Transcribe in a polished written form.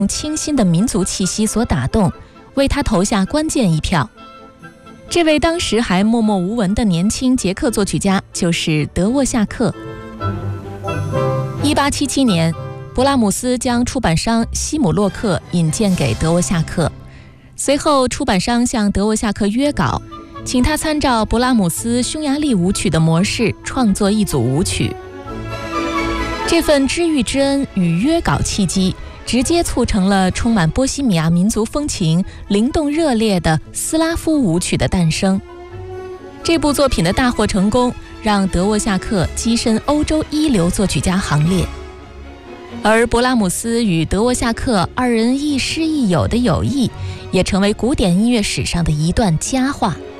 清新的民族气息所打动，为他投下关键一票。这位当时还默默无闻的年轻捷克作曲家就是德沃夏克。1877年，勃拉姆斯将出版商西姆洛克引荐给德沃夏克，随后出版商向德沃夏克约稿，请他参照勃拉姆斯匈牙利舞曲的模式创作一组舞曲。这份知遇之恩与约稿契机，直接促成了充满波西米亚民族风情、灵动热烈的斯拉夫舞曲的诞生。这部作品的大获成功，让德沃夏克跻身欧洲一流作曲家行列。而勃拉姆斯与德沃夏克二人亦师亦友的友谊，也成为古典音乐史上的一段佳话。